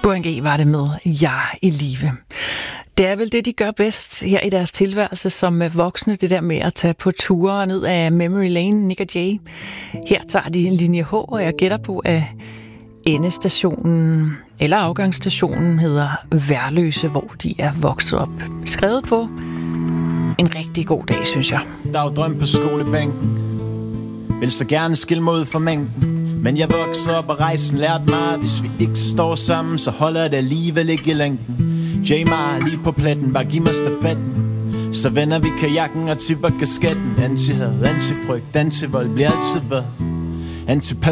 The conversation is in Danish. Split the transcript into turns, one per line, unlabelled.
Burhan G var det med Jeg i live. Det er vel det, de gør bedst her i deres tilværelse som voksne, det der med at tage på ture ned af Memory Lane, Nick og Jay. Her tager de en linje H, og jeg gætter på, at endestationen eller afgangsstationen hedder Værløse, hvor de er vokset op. Skrevet på en rigtig god dag, synes jeg.
Der er jo drøm på skolebænken. Vil så gerne skille mig ud fra mængden. Men jeg voksede op og rejsen lærte mig, hvis vi ikke står sammen, så holder det alligevel ikke i længden. Jamar lige på pletten, bare giv mig stafetten. Så vender vi kajakken og tipper kasketten. Anti-had, anti-frygt, anti-vold bliver altid hvad.